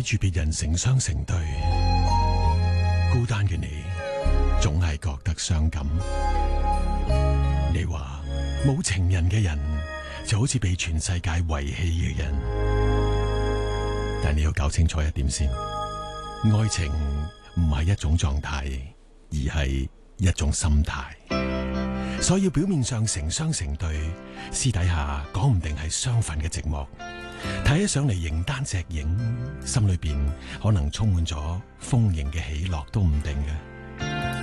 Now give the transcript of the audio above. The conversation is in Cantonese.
住別人成雙成對，孤單嘅你總係覺得傷感。你話冇情人嘅人就好似被全世界遺棄嘅人，但你要搞清楚一點先，愛情唔係一種狀態，而係一種心態。所以表面上成雙成對，私底下講唔定係雙份嘅寂寞。睇起上嚟形單隻影，心裏邊可能充滿咗豐盈嘅喜樂都唔定嘅。